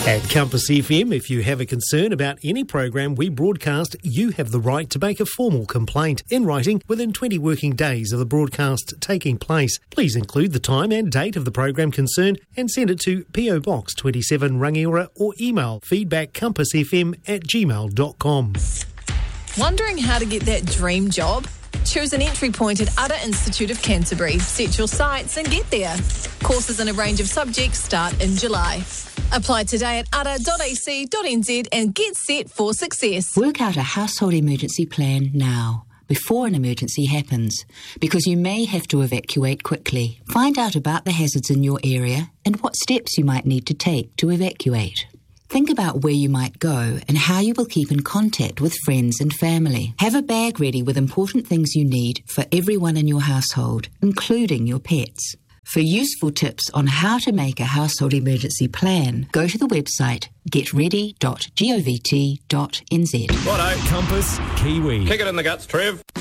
At Compass FM, if you have a concern about any program we broadcast, you have the right to make a formal complaint in writing within 20 working days of the broadcast taking place. Please include the time and date of the program concerned and send it to PO Box 27 Rangiora or email feedbackcompassfm@gmail.com. Wondering how to get that dream job? Choose an entry point at Udder Institute of Canterbury. Set your sights and get there. Courses in a range of subjects start in July. Apply today at udder.ac.nz and get set for success. Work out a household emergency plan now, before an emergency happens, because you may have to evacuate quickly. Find out about the hazards in your area and what steps you might need to take to evacuate. Think about where you might go and how you will keep in contact with friends and family. Have a bag ready with important things you need for everyone in your household, including your pets. For useful tips on how to make a household emergency plan, go to the website getready.govt.nz. Righto, Compass, Kiwi. Kick it in the guts, Trev.